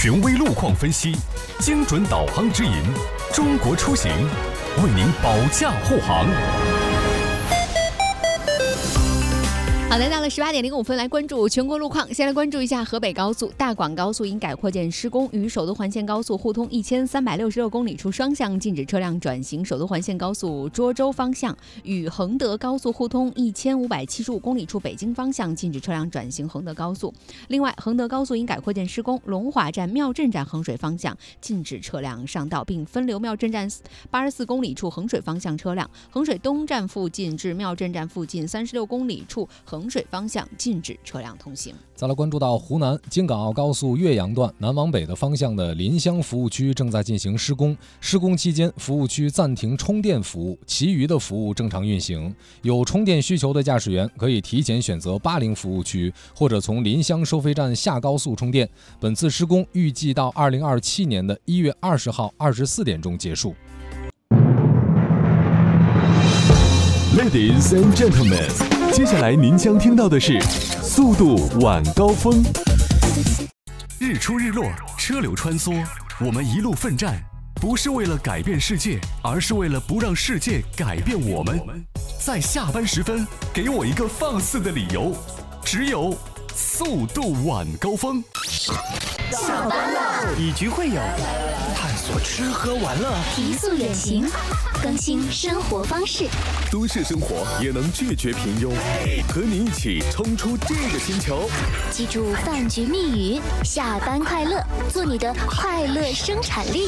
权威路况分析，精准导航指引，中国出行为您保驾护航。 好的，到了18:05，来关注全国路况。先来关注一下河北高速大广高速因改扩建施工，与首都环线高速互通1366公里处双向禁止车辆转行；首都环线高速涿州方向与衡德高速互通1575公里处北京方向禁止车辆转行衡德高速。另外，衡德高速因改扩建施工，龙华站庙镇站衡水方向禁止车辆上道，并分流庙镇站84公里处衡水方向车辆。衡水东站附近至庙镇站附近36公里处衡水方向禁止车辆通行。 再来关注到湖南京港澳高速岳阳段南往北的方向的临湘服务区正在进行施工，施工期间服务区暂停充电服务，其余的服务正常运行。有充电需求的驾驶员可以提前选择80服务区，或者从临湘收费站下高速充电。本次施工预计到2027年的1月20号24点钟结束。 Ladies and gentlemen， 接下来您将听到的是速度晚高峰。日出日落，车流穿梭，我们一路奋战，不是为了改变世界，而是为了不让世界改变我们。在下班时分，给我一个放肆的理由，只有速度晚高峰。 下班了， 以局会友，探索吃喝玩乐， 提速远行，更新生活方式。 都市生活也能拒绝平庸，和你一起冲出这个星球。 记住饭局密语：下班快乐，做你的快乐生产力。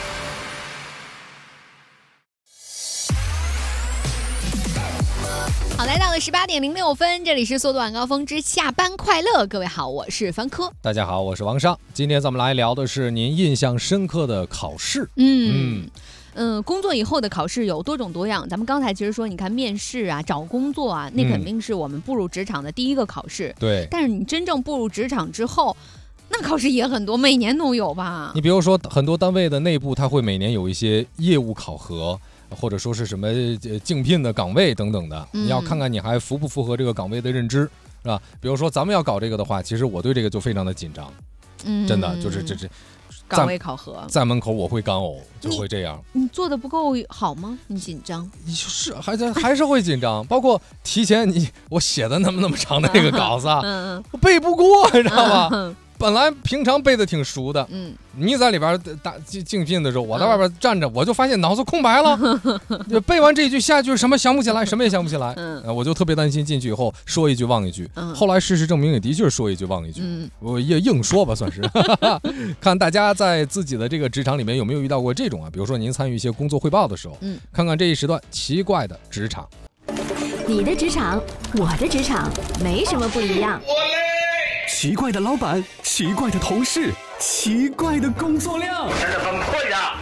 好，来到了18:06，这里是速度晚高峰之下班快乐。各位好，我是凡科。 大家好，我是王尚。今天咱们来聊的是您印象深刻的考试。 工作以后的考试有多种多样。咱们刚才其实说，你看面试啊、找工作啊，那肯定是我们步入职场的第一个考试。 对。 但是你真正步入职场之后，那考试也很多，每年都有吧？ 你比如说，很多单位的内部，它会每年有一些业务考核，或者说是什么竞聘的岗位等等的，你要看看你还符不符合这个岗位的认知，是吧？比如说咱们要搞这个的话，其实我对这个就非常的紧张，真的就是这岗位考核在门口我会干呕，就会这样。 你做的不够好吗？你紧张？ 你就是还是会紧张，包括提前我写的那么长的那个稿子啊，我背不过，你知道吧？本来平常背的挺熟的，你在里边竞聘的时候，我在外边站着，我就发现脑子空白了，背完这一句下句什么想不起来，什么也想不起来，我就特别担心进去以后说一句忘一句。后来事实证明也的确是说一句忘一句，我也硬说吧，算是。看大家在自己的这个职场里面有没有遇到过这种啊？比如说您参与一些工作汇报的时候，看看这一时段奇怪的职场。 你的职场，我的职场，没什么不一样。 奇怪的老板，奇怪的同事，奇怪的工作量， 真的很困扰。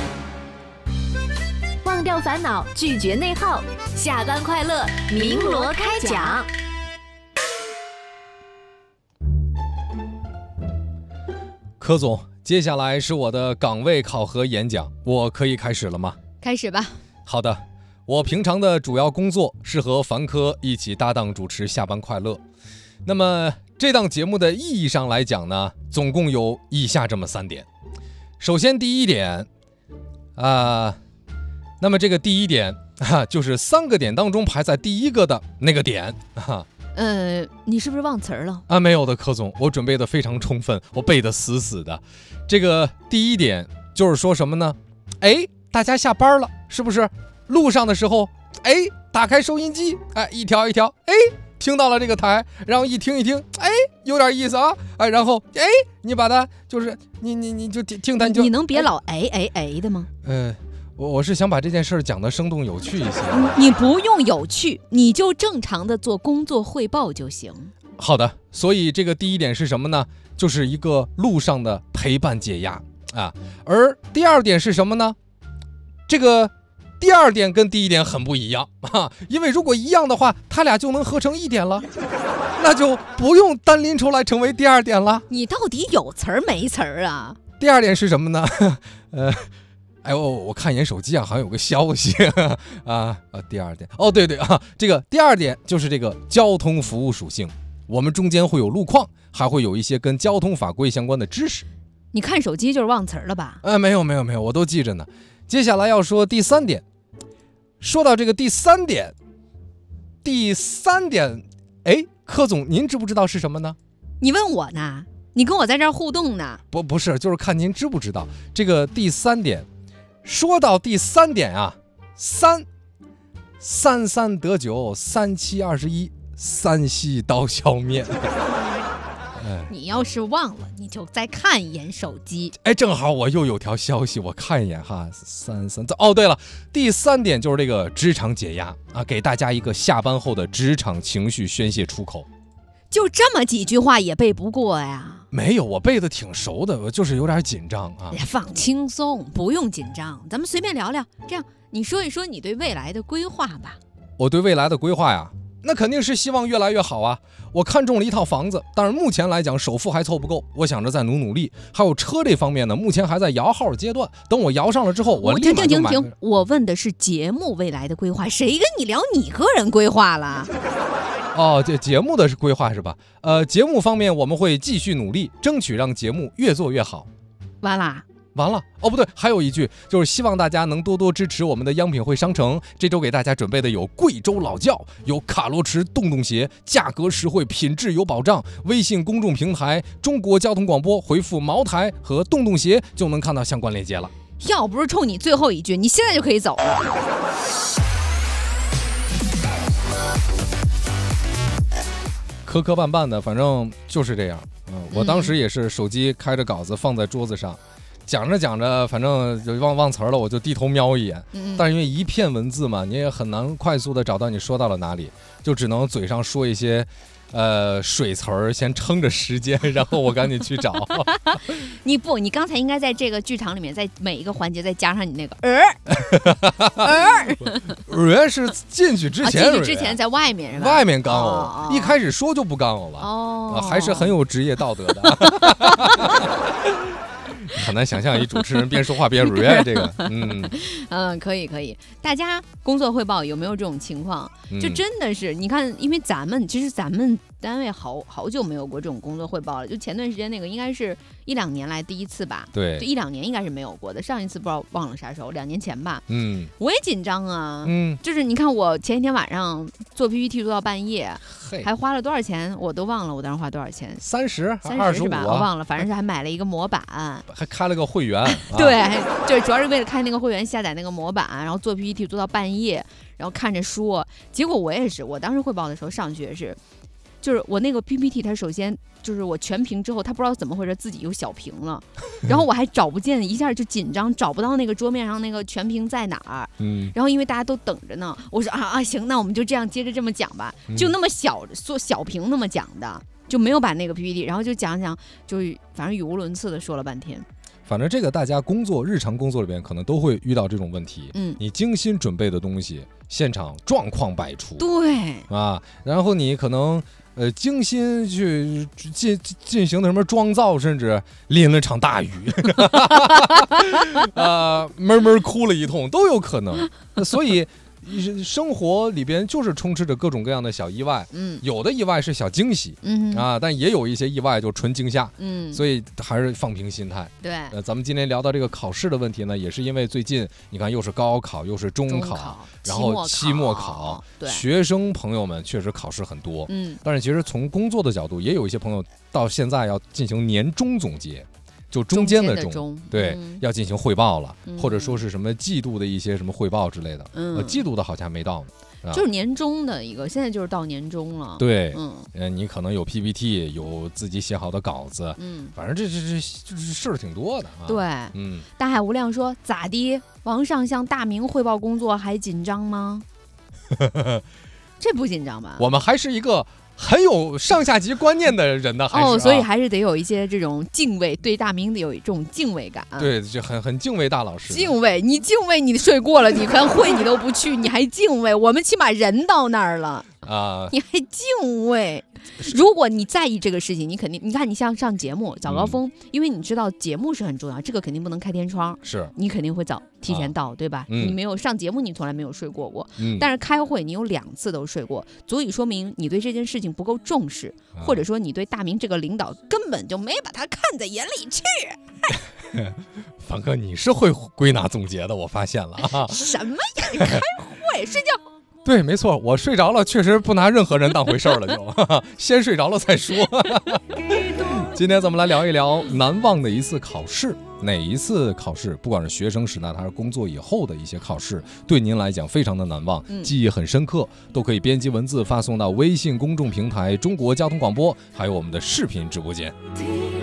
忘掉烦恼，拒绝内耗，下班快乐，鸣锣开讲。 柯总，接下来是我的岗位考核演讲，我可以开始了吗？ 开始吧。 好的，我平常的主要工作是和凡科一起搭档主持下班快乐。那么这档节目的意义上来讲呢，总共有以下这么3点。首先第一点那么这个第一点就是3个点当中排在第1个的那个点你是不是忘词儿了？ 没有的，柯总，我准备的非常充分，我背得死死的。这个第1点就是说什么呢？大家下班了，是不是路上的时候打开收音机，一条一条，听到了这个台，然后一听一听，有点意思啊，然后你把它就是你就听它， 你能别老的吗？ 我是想把这件事讲得生动有趣一些。 你不用有趣，你就正常的做工作汇报就行。 好的，所以这个第1点是什么呢？就是一个路上的陪伴解压啊。而第2点是什么呢？这个第2点跟第1点很不一样因为如果一样的话，它俩就能合成1点了，那就不用单拎出来成为第2点了。 你到底有词儿没词儿啊？ 第2点是什么呢？我看一眼手机啊，好像有个消息第2点对这个第2点就是这个交通服务属性，我们中间会有路况，还会有一些跟交通法规相关的知识。 你看手机就是忘词儿了吧？ 没有，我都记着呢。接下来要说第3点，说到这个第三点，哎，柯总，您知不知道是什么呢？ 你问我呢？你跟我在这儿互动呢？ 不是，就是看您知不知道这个第3点。说到第3点啊，3得9，3七21，3夕刀削面。 你要是忘了，你就再看一眼手机。 哎，正好我又有条消息，我看一眼哈。哦，对了，第3点就是这个职场解压啊，给大家一个下班后的职场情绪宣泄出口。 就这么几句话也背不过呀？ 没有，我背得挺熟的，我就是有点紧张啊。 放轻松，不用紧张，咱们随便聊聊。这样，你说一说你对未来的规划吧。 我对未来的规划呀，那肯定是希望越来越好啊。我看中了一套房子，但是目前来讲首付还凑不够，我想着再努力。还有车这方面呢，目前还在摇号阶段，等我摇上了之后，我立马就买。 停，我问的是节目未来的规划，谁跟你聊你个人规划了？ 哦，这节目的规划是吧？节目方面我们会继续努力，争取让节目越做越好。 完了。 哦，不对，还有一句，就是希望大家能多多支持我们的央品汇商城。这周给大家准备的有贵州老窖，有卡罗驰洞鞋，价格实惠，品质有保障。微信公众平台中国交通广播回复茅台和洞鞋就能看到相关链接了。 要不是冲你最后一句，你现在就可以走了。 磕磕绊绊的，反正就是这样。我当时也是手机开着稿子放在桌子上，讲着，反正就忘词儿了，我就低头瞄一眼。但是因为一片文字嘛，你也很难快速的找到你说到了哪里，就只能嘴上说一些水词儿，先撑着时间，然后我赶紧去找。 你刚才应该在这个剧场里面，在每一个环节再加上你那个是进去之前， 在外面是吧？ 外面刚哦，一开始说就不刚了哦，还是很有职业道德的。很难想象一主持人边说话边这个， 可以。大家工作汇报有没有这种情况？就真的是你看，因为咱们单位好久没有过这种工作汇报了。就前段时间那个应该是1-2年来第一次吧？对，就1-2年应该是没有过的。上一次不知道忘了啥时候，2年前吧。我也紧张啊。就是你看我前一天晚上做 PPT 做到半夜，还花了多少钱我都忘了，我当时花多少钱？30是吧？我忘了，反正是还买了一个模板， 还开了个会员。 对，就是主要是为了开那个会员，下载那个模板，然后做 PPT 做到半夜，然后看着书。结果我也是，我当时汇报的时候上去也是。就是我那个 PPT， 它首先就是我全屏之后，它不知道怎么回事自己又小屏了，然后我还找不见，一下就紧张，找不到那个桌面上那个全屏在哪儿。然后因为大家都等着呢，我说行，那我们就这样接着这么讲吧，就那么做小屏那么讲的，就没有把那个 PPT， 然后就讲，就反正语无伦次的说了半天。 反正这个大家日常工作里边可能都会遇到这种问题。你精心准备的东西，现场状况百出。对啊，然后你可能精心去进行的什么妆造，甚至淋了场大雨，闷哭了一通都有可能。所以生活里边就是充斥着各种各样的小意外，有的意外是小惊喜，但也有一些意外就纯惊吓，所以还是放平心态。对，咱们今天聊到这个考试的问题呢，也是因为最近你看又是高考又是中考，然后期末考，学生朋友们确实考试很多，但是其实从工作的角度，也有一些朋友到现在要进行年终总结。就中间的中，对，要进行汇报了，或者说是什么季度的一些什么汇报之类的。季度的好像还没到呢， 就是年终的一个，现在就是到年终了。 对，你可能有 PPT， 有自己写好的稿子，反正这事儿挺多的啊。 对，大海无量说咋的？王上向大明汇报工作还紧张吗？这不紧张吧？ 我们还是一个很有上下级观念的人呢， 所以还是得有一些这种敬畏，对大明得有这种敬畏感。 对，就很敬畏大老师。 敬畏你睡过了，你看会你都不去，你还敬畏？我们起码人到那儿了。 啊， 你还敬畏？如果你在意这个事情，你肯定，你看你像上节目早高峰，因为你知道节目是很重要，这个肯定不能开天窗， 是你肯定会提前到，对吧？你没有上节目，你从来没有睡过，但是开会你有2次都睡过，足以说明你对这件事情不够重视，或者说你对大明这个领导根本就没把他看在眼里去。 凡哥，你是会归纳总结的，我发现了啊。 什么呀？你开会睡觉。 对，没错，我睡着了，确实不拿任何人当回事儿了，就先睡着了再说。今天咱们来聊一聊难忘的一次考试，哪一次考试，不管是学生时代还是工作以后的一些考试，对您来讲非常的难忘，记忆很深刻，都可以编辑文字发送到微信公众平台中国交通广播，还有我们的视频直播间。